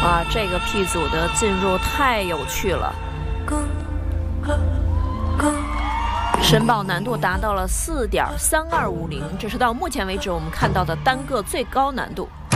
啊，这个 P 组的进入太有趣了，申报难度达到了4.3250，这是到目前为止我们看到的单个最高难度。